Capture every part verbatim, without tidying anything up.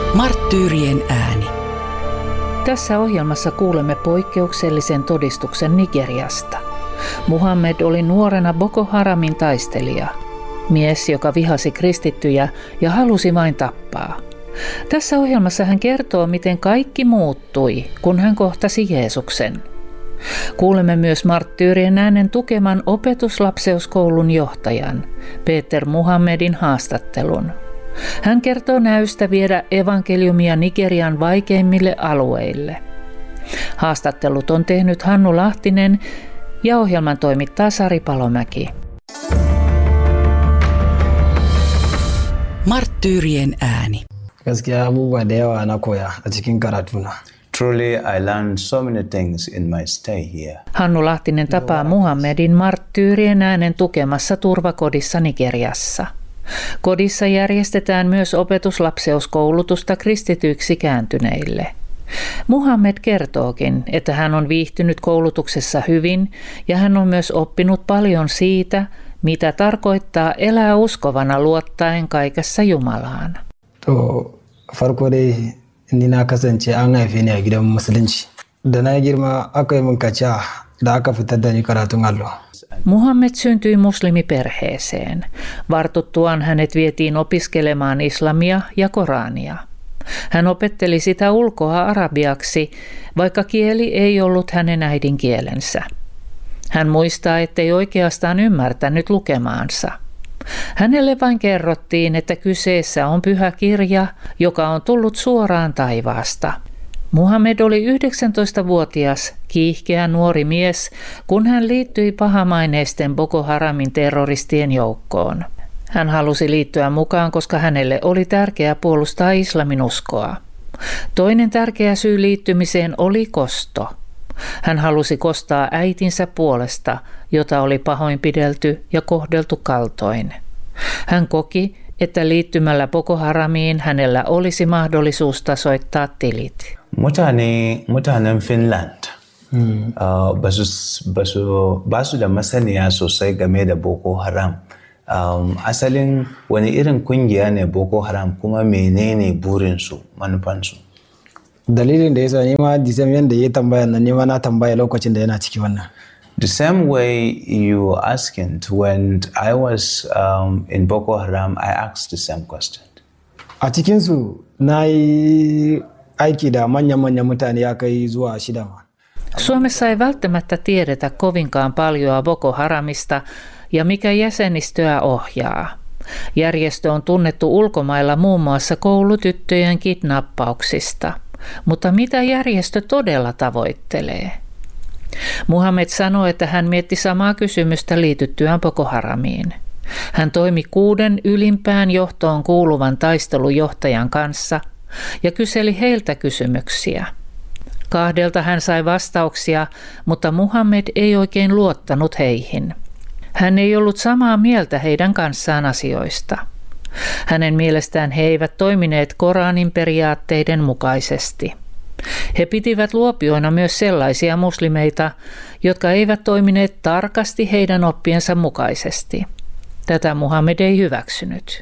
Marttyyrien ääni. Tässä ohjelmassa kuulemme poikkeuksellisen todistuksen Nigeriasta. Muhammed oli nuorena Boko Haramin taistelija. Mies, joka vihasi kristittyjä ja halusi vain tappaa. Tässä ohjelmassa hän kertoo, miten kaikki muuttui, kun hän kohtasi Jeesuksen. Kuulemme myös Marttyyrien äänen tukeman opetuslapseuskoulun johtajan, Peter Muhammedin haastattelun. Hän kertoo näystä viedä evankeliumia Nigerian vaikeimmille alueille. Haastattelut on tehnyt Hannu Lahtinen ja ohjelman toimittaa Sari Palomäki. Marttyyrien ääni. Gaskiya abubuwa da yawa na koya a cikin karatuna. Truly, I learned so many things in my stay here. Hannu Lahtinen tapaa Muhammedin Marttyyrien äänen tukemassa turvakodissa Nigeriassa. Kodissa järjestetään myös opetuslapseuskoulutusta kristityiksi kääntyneille. Muhammed kertookin, että hän on viihtynyt koulutuksessa hyvin ja hän on myös oppinut paljon siitä, mitä tarkoittaa elää uskovana luottaen kaikessa Jumalaan. To farko dai ni na kasance an haife ni a gidan musulunci. Da na girma aka yi min kaciya da aka fitar da ni karatun allo. Muhammed syntyi muslimiperheeseen. Vartuttuaan hänet vietiin opiskelemaan islamia ja Korania. Hän opetteli sitä ulkoa arabiaksi, vaikka kieli ei ollut hänen äidinkielensä. Hän muistaa, ettei oikeastaan ymmärtänyt lukemaansa. Hänelle vain kerrottiin, että kyseessä on pyhä kirja, joka on tullut suoraan taivaasta. Muhammed oli yhdeksäntoistavuotias, kiihkeä nuori mies, kun hän liittyi pahamaineisten Boko Haramin terroristien joukkoon. Hän halusi liittyä mukaan, koska hänelle oli tärkeää puolustaa islamin uskoa. Toinen tärkeä syy liittymiseen oli kosto. Hän halusi kostaa äitinsä puolesta, jota oli pahoinpidelty ja kohdeltu kaltoin. Hän koki, että liittymällä Boko Haramiin hänellä olisi mahdollisuus tasoittaa tilit. Mutane, mutanen Finland hmm. uh, ba su basu basu da masaniya sosai game da Boko Haram. Um, asalin wani irin kungiya ne Boko Haram kuma menene burinsu, manufansu? Dalilin da yasa ni ma disam yanda ya tambaya nan ni ma na tambaya lokacin da yana ciki wannan. The same way you asking when I was um, in Boko Haram, I asked the same question. A cikin su na yi aiki da manyan-manyan mutane ya kai zuwa shida ma. Suomessa ei välttämättä tiedetä kovinkaan paljoa Boko Haramista ja mikä jäsenistöä ohjaa. Järjestö on tunnettu ulkomailla muun muassa koulutyttöjen kidnappauksista. Mutta mitä järjestö todella tavoittelee? Muhammed sanoi, että hän mietti samaa kysymystä liityttyään Boko Haramiin. Hän toimi kuuden ylimpään johtoon kuuluvan taistelujohtajan kanssa ja kyseli heiltä kysymyksiä. Kahdelta hän sai vastauksia, mutta Muhammed ei oikein luottanut heihin. Hän ei ollut samaa mieltä heidän kanssaan asioista. Hänen mielestään he eivät toimineet Koranin periaatteiden mukaisesti. He pitivät luopioina myös sellaisia muslimeita, jotka eivät toimineet tarkasti heidän oppiensa mukaisesti. Tätä Muhammed ei hyväksynyt.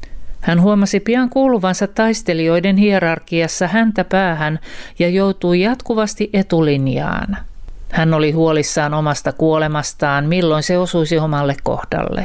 Hän huomasi pian kuuluvansa taistelijoiden hierarkiassa häntä päähän ja joutui jatkuvasti etulinjaan. Hän oli huolissaan omasta kuolemastaan, milloin se osuisi omalle kohdalle.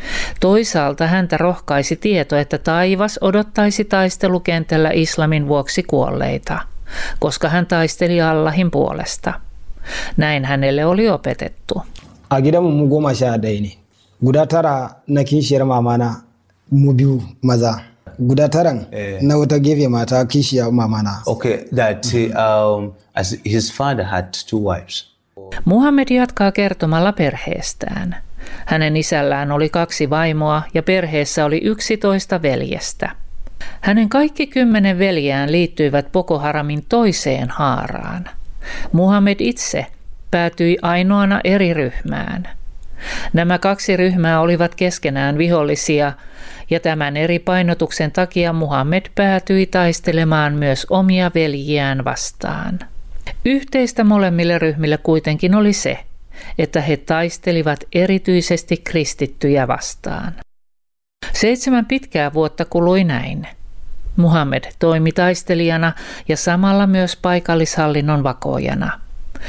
Toisaalta häntä rohkaisi tieto, että taivas odottaisi taistelukentällä islamin vuoksi kuolleita, koska hän taisteli Allahin puolesta. Näin hänelle oli opetettu. A gidanmu mu goma sha ɗaya ne. Guda tara na kishiyar mamana mu biyu maza. Guda taran eh. na wata gefe mata kishiyar mamana. Okay, that um, as his father had two wives. Muhammed jatkaa kertomalla perheestään. Hänen isällään oli kaksi vaimoa ja perheessä oli yksitoista veljestä. Hänen kaikki kymmenen veljään liittyivät Boko Haramin toiseen haaraan. Muhammed itse päätyi ainoana eri ryhmään. Nämä kaksi ryhmää olivat keskenään vihollisia ja tämän eri painotuksen takia Muhammed päätyi taistelemaan myös omia veljiään vastaan. Yhteistä molemmille ryhmille kuitenkin oli se, että he taistelivat erityisesti kristittyjä vastaan. Seitsemän pitkää vuotta kului näin. Muhammed toimi taistelijana ja samalla myös paikallishallinnon vakoojana.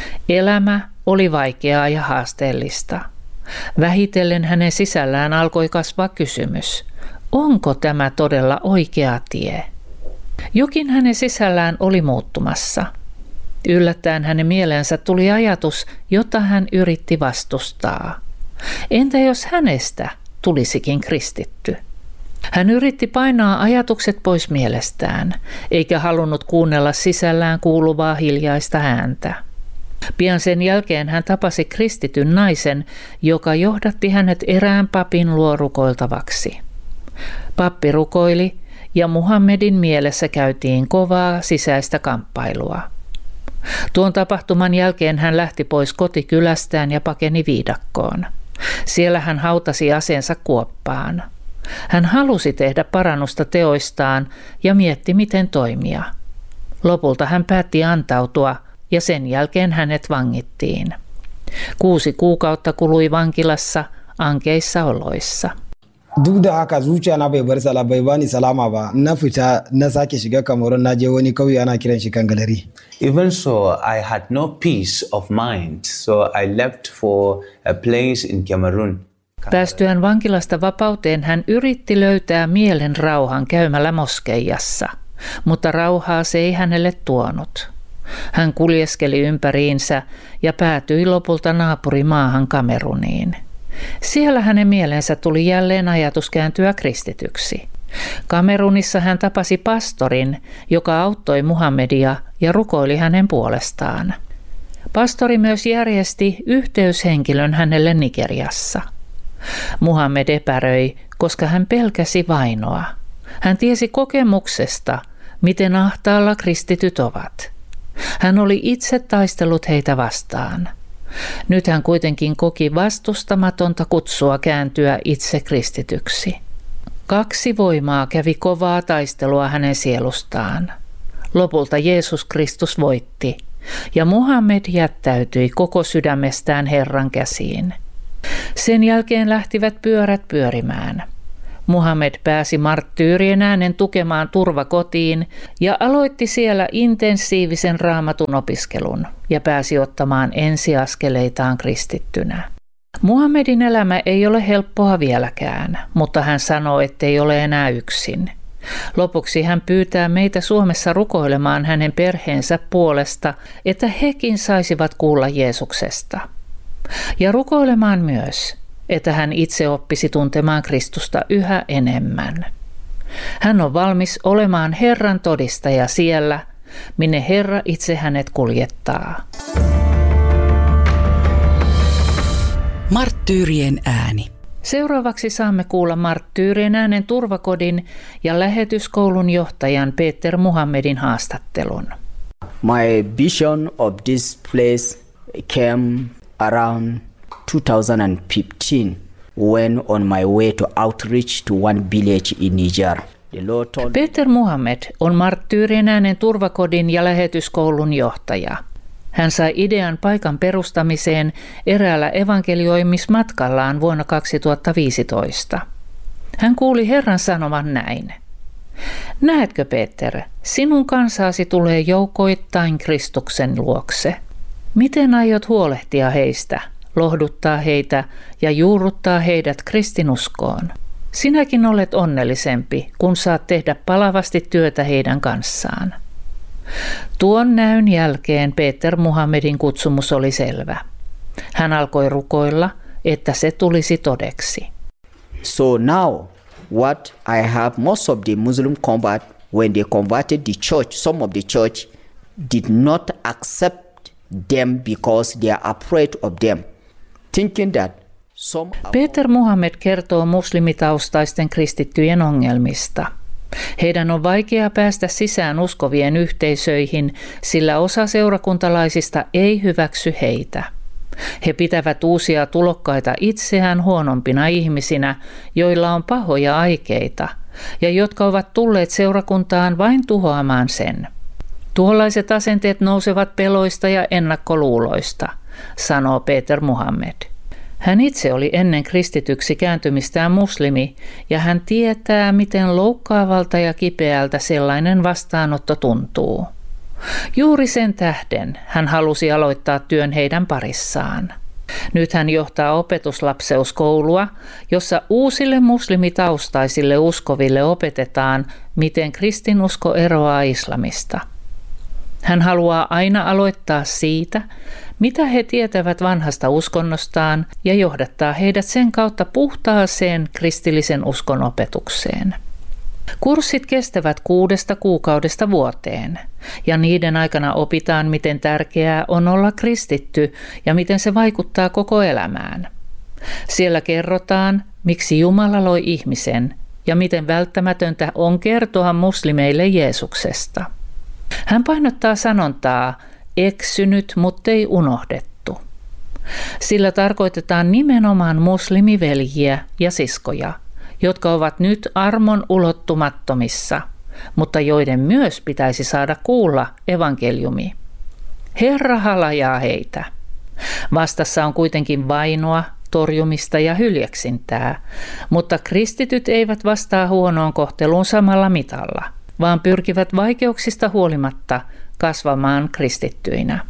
Elämä oli vaikeaa ja haasteellista. Vähitellen hänen sisällään alkoi kasvaa kysymys, onko tämä todella oikea tie? Jokin hänen sisällään oli muuttumassa. Yllättäen hänen mieleensä tuli ajatus, jota hän yritti vastustaa. Entä jos hänestä tulisikin kristitty? Hän yritti painaa ajatukset pois mielestään, eikä halunnut kuunnella sisällään kuuluvaa hiljaista ääntä. Pian sen jälkeen hän tapasi kristityn naisen, joka johdatti hänet erään papin luo rukoiltavaksi. Pappi rukoili ja Muhammedin mielessä käytiin kovaa sisäistä kamppailua. Tuon tapahtuman jälkeen hän lähti pois kotikylästään ja pakeni viidakkoon. Siellä hän hautasi aseensa kuoppaan. Hän halusi tehdä parannusta teoistaan ja mietti, miten toimia. Lopulta hän päätti antautua ja sen jälkeen hänet vangittiin. Kuusi kuukautta kului vankilassa ankeissa oloissa. Duk da haka zuciya na bai bar sala bai bani salama ba, na fita na sake shiga Cameroon, na je wani kauye ana kiran shi Kangalari. Even so, I had no peace of mind, so I left for a place in Cameroon. Päästyään vankilasta vapauteen hän yritti löytää mielen rauhan käymällä moskeijassa, mutta rauhaa se ei hänelle tuonut. Hän kuljeskeli ympäriinsä ja päätyi lopulta naapurimaahan Kameruniin. Siellä hänen mieleensä tuli jälleen ajatus kääntyä kristityksi. Kamerunissa hän tapasi pastorin, joka auttoi Muhammedia ja rukoili hänen puolestaan. Pastori myös järjesti yhteyshenkilön hänelle Nigeriassa. Muhammed epäröi, koska hän pelkäsi vainoa. Hän tiesi kokemuksesta, miten ahtaalla kristityt ovat. Hän oli itse taistellut heitä vastaan. Nyt hän kuitenkin koki vastustamatonta kutsua kääntyä itse kristityksi. Kaksi voimaa kävi kovaa taistelua hänen sielustaan. Lopulta Jeesus Kristus voitti, ja Muhammed jättäytyi koko sydämestään Herran käsiin. Sen jälkeen lähtivät pyörät pyörimään. Muhammed pääsi marttyyrien äänen tukemaan turvakotiin ja aloitti siellä intensiivisen raamatun opiskelun ja pääsi ottamaan ensiaskeleitaan kristittynä. Muhammedin elämä ei ole helppoa vieläkään, mutta hän sanoo, ettei ole enää yksin. Lopuksi hän pyytää meitä Suomessa rukoilemaan hänen perheensä puolesta, että hekin saisivat kuulla Jeesuksesta. Ja rukoilemaan myös, että hän itse oppisi tuntemaan Kristusta yhä enemmän. Hän on valmis olemaan Herran todistaja siellä, minne Herra itse hänet kuljettaa. Marttyyrien ääni. Seuraavaksi saamme kuulla Marttyyrien äänen turvakodin ja lähetyskoulun johtajan Peter Muhammedin haastattelun. My vision of this place came around two thousand fifteen when on my way to outreach to one village in Niger. Peter Muhammed on Marttyyrien äänen turvakodin ja lähetyskoulun johtaja. Hän sai idean paikan perustamiseen eräällä evankelioimismatkallaan vuonna kaksituhattaviisitoista. Hän kuuli Herran sanovan näin. Näetkö, Peter, sinun kansaasi tulee joukoittain Kristuksen luokse. Miten aiot huolehtia heistä, lohduttaa heitä ja juurruttaa heidät kristinuskoon? Sinäkin olet onnellisempi, kun saat tehdä palavasti työtä heidän kanssaan. Tuon näyn jälkeen Peter Muhammedin kutsumus oli selvä. Hän alkoi rukoilla, että se tulisi todeksi. So now what I have most of the Muslim convert when they converted the church, some of the church did not accept them because they are afraid of them, thinking that some... Peter Muhammed kertoo muslimitaustaisten kristittyjen ongelmista. Heidän on vaikea päästä sisään uskovien yhteisöihin, sillä osa seurakuntalaisista ei hyväksy heitä. He pitävät uusia tulokkaita itseään huonompina ihmisinä, joilla on pahoja aikeita ja jotka ovat tulleet seurakuntaan vain tuhoamaan sen. Tuollaiset asenteet nousevat peloista ja ennakkoluuloista, sanoo Peter Muhammed. Hän itse oli ennen kristityksi kääntymistään muslimi, ja hän tietää, miten loukkaavalta ja kipeältä sellainen vastaanotto tuntuu. Juuri sen tähden hän halusi aloittaa työn heidän parissaan. Nyt hän johtaa opetuslapseuskoulua, jossa uusille muslimitaustaisille uskoville opetetaan, miten kristinusko eroaa islamista. Hän haluaa aina aloittaa siitä, mitä he tietävät vanhasta uskonnostaan, ja johdattaa heidät sen kautta puhtaaseen kristillisen uskon opetukseen. Kurssit kestävät kuudesta kuukaudesta vuoteen, ja niiden aikana opitaan, miten tärkeää on olla kristitty ja miten se vaikuttaa koko elämään. Siellä kerrotaan, miksi Jumala loi ihmisen ja miten välttämätöntä on kertoa muslimeille Jeesuksesta. Hän painottaa sanontaa eksynyt, muttei unohdettu. Sillä tarkoitetaan nimenomaan muslimiveljiä ja siskoja, jotka ovat nyt armon ulottumattomissa, mutta joiden myös pitäisi saada kuulla evankeliumi. Herra halajaa heitä. Vastassa on kuitenkin vainoa, torjumista ja hyljeksintää, mutta kristityt eivät vastaa huonoon kohteluun samalla mitalla, vaan pyrkivät vaikeuksista huolimatta kasvamaan kristittyinä.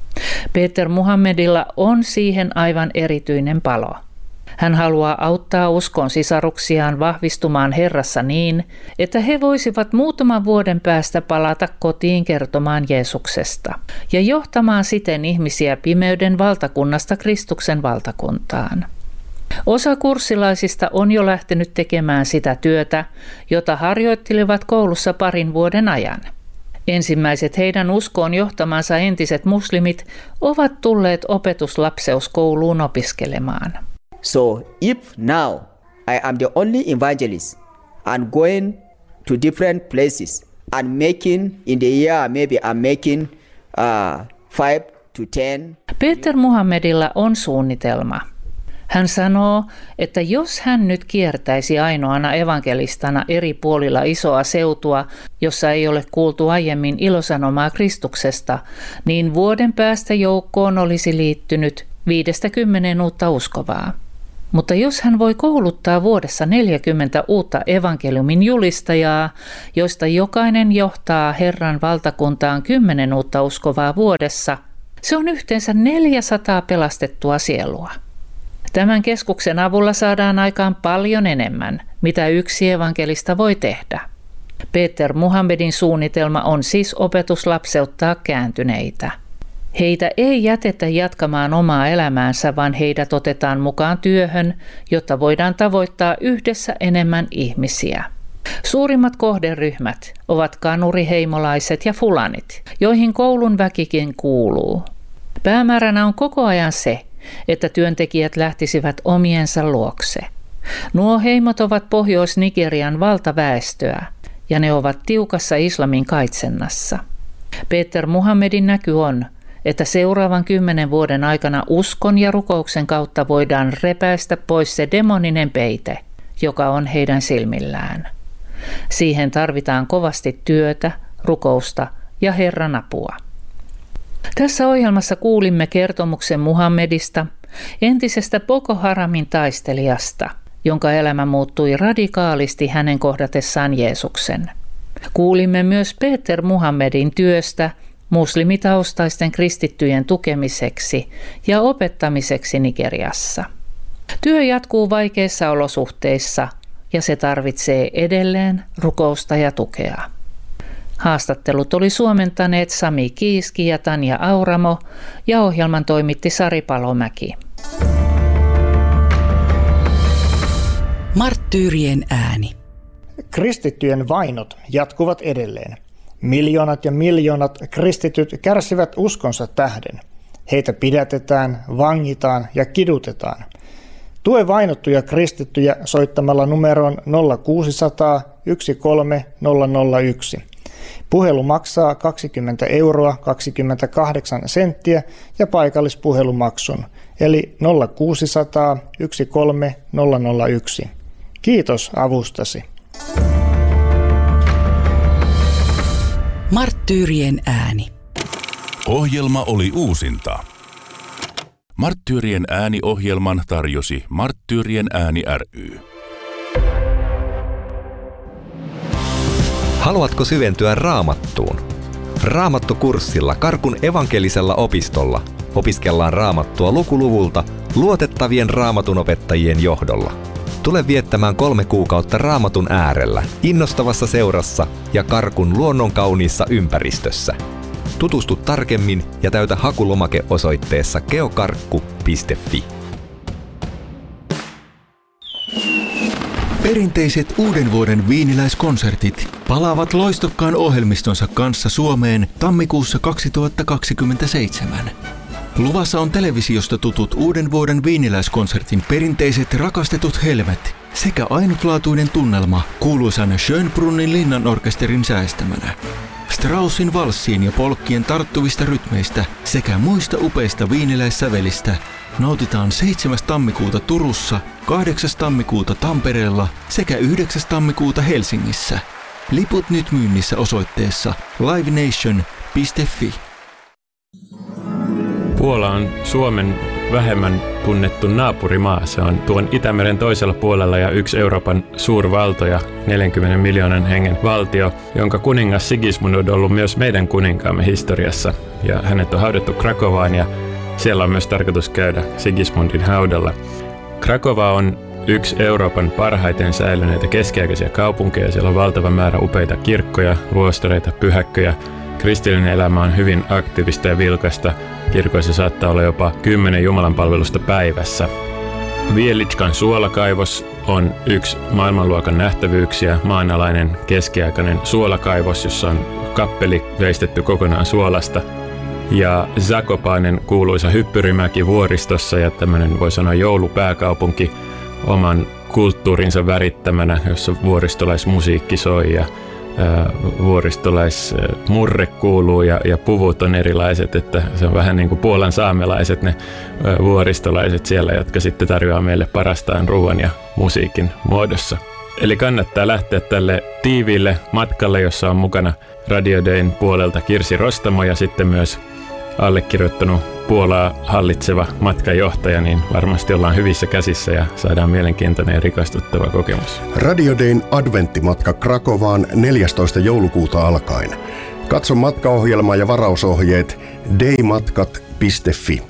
Peter Muhammedilla on siihen aivan erityinen palo. Hän haluaa auttaa uskon sisaruksiaan vahvistumaan Herrassa niin, että he voisivat muutaman vuoden päästä palata kotiin kertomaan Jeesuksesta ja johtamaan siten ihmisiä pimeyden valtakunnasta Kristuksen valtakuntaan. Osa kurssilaisista on jo lähtenyt tekemään sitä työtä, jota harjoittelivat koulussa parin vuoden ajan. Ensimmäiset heidän uskoon johtamansa entiset muslimit ovat tulleet opetuslapseuskouluun opiskelemaan. So if now I am the only evangelist and going to different places and making in the year maybe I'm making uh, five to ten. Peter Muhammedilla on suunnitelma. Hän sanoo, että jos hän nyt kiertäisi ainoana evankelistana eri puolilla isoa seutua, jossa ei ole kuultu aiemmin ilosanomaa Kristuksesta, niin vuoden päästä joukkoon olisi liittynyt viidestä kymmeneen uutta uskovaa. Mutta jos hän voi kouluttaa vuodessa neljäkymmentä uutta evankeliumin julistajaa, joista jokainen johtaa Herran valtakuntaan kymmenen uutta uskovaa vuodessa, se on yhteensä neljäsataa pelastettua sielua. Tämän keskuksen avulla saadaan aikaan paljon enemmän, mitä yksi evankelista voi tehdä. Peter Muhammedin suunnitelma on siis opetuslapseuttaa kääntyneitä. Heitä ei jätetä jatkamaan omaa elämäänsä, vaan heidät otetaan mukaan työhön, jotta voidaan tavoittaa yhdessä enemmän ihmisiä. Suurimmat kohderyhmät ovat kanuriheimolaiset ja fulanit, joihin koulun väkikin kuuluu. Päämääränä on koko ajan se, että työntekijät lähtisivät omiensa luokse. Nuo heimot ovat Pohjois-Nigerian valtaväestöä, ja ne ovat tiukassa islamin kaitsennassa. Peter Muhammedin näky on, että seuraavan kymmenen vuoden aikana uskon ja rukouksen kautta voidaan repäistä pois se demoninen peite, joka on heidän silmillään. Siihen tarvitaan kovasti työtä, rukousta ja Herran apua. Tässä ohjelmassa kuulimme kertomuksen Muhammedista, entisestä Boko Haramin taistelijasta, jonka elämä muuttui radikaalisti hänen kohdatessaan Jeesuksen. Kuulimme myös Peter Muhammedin työstä muslimitaustaisten kristittyjen tukemiseksi ja opettamiseksi Nigeriassa. Työ jatkuu vaikeissa olosuhteissa ja se tarvitsee edelleen rukousta ja tukea. Haastattelut oli suomentaneet Sami Kiiski ja Tanja Auramo ja ohjelman toimitti Sari Palomäki. Marttyyrien ääni. Kristittyjen vainot jatkuvat edelleen. Miljoonat ja miljoonat kristityt kärsivät uskonsa tähden. Heitä pidätetään, vangitaan ja kidutetaan. Tue vainottuja kristittyjä soittamalla numeroon nolla kuusi nolla nolla yksi kolme nolla nolla yksi. Puhelu maksaa kaksikymmentä euroa kaksikymmentäkahdeksan senttiä ja paikallispuhelumaksun, eli nolla kuusi nolla nolla yksi kolme nolla nolla yksi. Kiitos avustasi. Marttyyrien ääni. Ohjelma oli uusinta. Martty Marttyyrien ääni-ohjelman tarjosi Marttyyrien ääni ry. Haluatko syventyä Raamattuun? Raamattukurssilla Karkun evankelisella opistolla opiskellaan Raamattua lukuluvulta luotettavien Raamatun-opettajien johdolla. Tule viettämään kolme kuukautta Raamatun äärellä, innostavassa seurassa ja Karkun luonnonkauniissa ympäristössä. Tutustu tarkemmin ja täytä hakulomake osoitteessa geokarkku piste fi. Perinteiset uuden vuoden viiniläiskonsertit palaavat loistokkaan ohjelmistonsa kanssa Suomeen tammikuussa kaksituhattakaksikymmentäseitsemän. Luvassa on televisiosta tutut uuden vuoden viiniläiskonsertin perinteiset rakastetut helmet sekä ainutlaatuinen tunnelma kuuluisan Schönbrunnin linnanorkesterin säestämänä. Straussin valssien ja polkkien tarttuvista rytmeistä sekä muista upeista viiniläissävelistä nautitaan seitsemäs tammikuuta Turussa, kahdeksas tammikuuta Tampereella sekä yhdeksäs tammikuuta Helsingissä. Liput nyt myynnissä osoitteessa livenation piste fi. Puola on Suomen vähemmän tunnettu naapurimaa. Se on tuon Itämeren toisella puolella ja yksi Euroopan suurvaltoja, neljänkymmenen miljoonan hengen valtio, jonka kuningas Sigismund on ollut myös meidän kuninkaamme historiassa. Ja hänet on haudattu Krakovaan ja siellä on myös tarkoitus käydä Sigismundin haudalla. Krakova on yksi Euroopan parhaiten säilyneitä keskiaikaisia kaupunkeja. Siellä on valtava määrä upeita kirkkoja, luostareita, pyhäkköjä. Kristillinen elämä on hyvin aktiivista ja vilkasta. Kirkoissa saattaa olla jopa kymmenen jumalanpalvelusta päivässä. Vielitskan suolakaivos on yksi maailmanluokan nähtävyyksiä, maanalainen keskiaikainen suolakaivos, jossa on kappeli veistetty kokonaan suolasta. Ja Zakopanen kuuluisa hyppyrimäki vuoristossa ja tämmöinen voi sanoa joulupääkaupunki oman kulttuurinsa värittämänä, jossa vuoristolaismusiikki soi ja vuoristolaismurre kuuluu ja, ja puvut on erilaiset, että se on vähän niin kuin Puolan saamelaiset ne vuoristolaiset siellä, jotka sitten tarjoaa meille parastaan ruoan ja musiikin muodossa. Eli kannattaa lähteä tälle tiiviille matkalle, jossa on mukana Radio Dayn puolelta Kirsi Rostamo ja sitten myös allekirjoittanut Puolaa hallitseva matkajohtaja, niin varmasti ollaan hyvissä käsissä ja saadaan mielenkiintoinen ja rikastuttava kokemus. Radio Dayn adventtimatka Krakovaan neljästoista joulukuuta alkaen. Katso matkaohjelma ja varausohjeet daymatkat piste fi.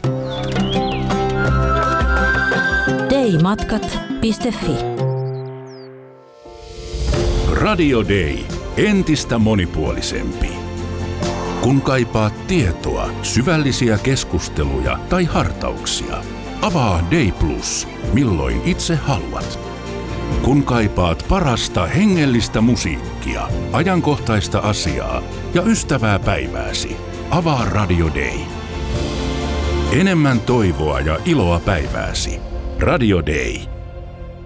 daymatkat piste fi. Radio Day. Entistä monipuolisempi. Kun kaipaat tietoa, syvällisiä keskusteluja tai hartauksia, avaa Day Plus, milloin itse haluat. Kun kaipaat parasta hengellistä musiikkia, ajankohtaista asiaa ja ystävää päivääsi, avaa Radio Day. Enemmän toivoa ja iloa päivääsi. Radio Day.